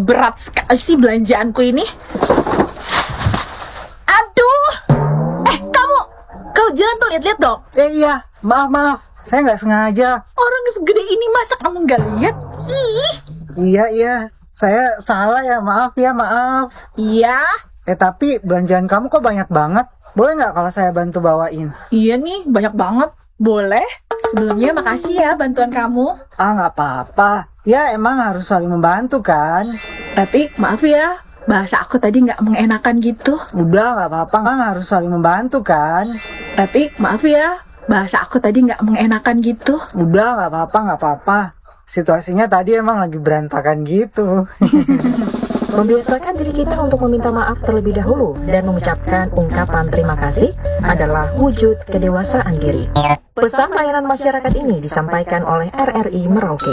berat sekali sih belanjaanku ini. Aduh. Kamu jalan tuh, lihat-lihat dong. Iya, maaf. Saya nggak sengaja. Orang segede ini masa kamu nggak lihat? Ih. Iya. Saya salah ya, maaf. Iya. Tapi belanjaan kamu kok banyak banget. Boleh nggak kalau saya bantu bawain? Iya nih, banyak banget. Boleh. Sebelumnya makasih ya bantuan kamu. Nggak apa-apa. Ya emang harus saling membantu kan. Tapi maaf ya, bahasa aku tadi nggak mengenakan gitu. Udah nggak apa-apa, kan harus saling membantu kan. Tapi maaf ya, bahasa aku tadi nggak mengenakan gitu. Udah nggak apa-apa. Situasinya tadi emang lagi berantakan gitu. Membiasakan diri kita untuk meminta maaf terlebih dahulu dan mengucapkan ungkapan terima kasih adalah wujud kedewasaan diri. Pesan layanan masyarakat ini disampaikan oleh RRI Merauke.